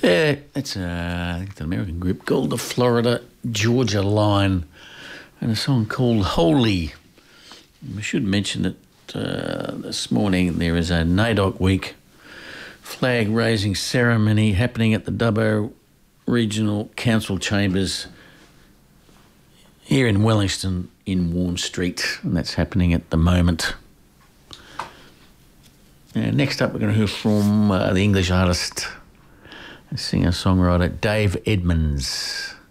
Yeah, it's an American group called the Florida Georgia Line, and a song called Holy. We should mention that this morning there is a NAIDOC Week flag raising ceremony happening at the Dubbo Regional Council Chambers here in Wellington in Warren Street, and that's happening at the moment. Next up, we're going to hear from the English artist and singer-songwriter Dave Edmunds.